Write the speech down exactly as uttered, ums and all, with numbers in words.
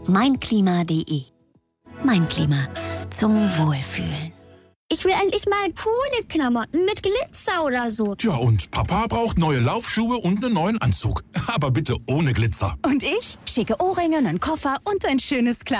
meinklima punkt de. Mein Klima. Zum Wohlfühlen. Ich will endlich mal coole Klamotten mit Glitzer oder so. Tja, und Papa braucht neue Laufschuhe und einen neuen Anzug. Aber bitte ohne Glitzer. Und ich? Schicke Ohrringe, einen Koffer und ein schönes Kleid.